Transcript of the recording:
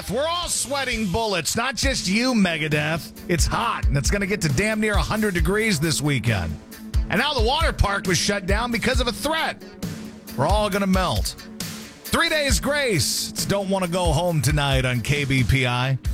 Megadeth. We're all sweating bullets, not just you, Megadeth. It's hot, and it's going to get to damn near 100 degrees this weekend. And now the water park was shut down because of a threat. We're all going to melt. 3 days grace. It's Don't Want to Go Home Tonight on KBPI.